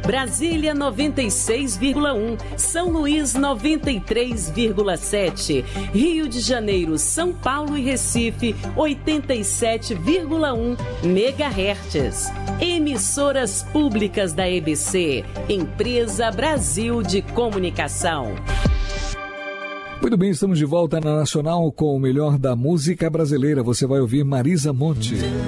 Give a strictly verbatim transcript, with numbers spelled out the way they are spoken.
Brasília noventa e seis vírgula um, São Luís noventa e três vírgula sete, Rio de Janeiro, São Paulo e Recife oitenta e sete vírgula um megahertz. Emissoras públicas da E B C, Empresa Brasil de Comunicação. Muito bem, estamos de volta na Nacional com o melhor da música brasileira. Você vai ouvir Marisa Monte.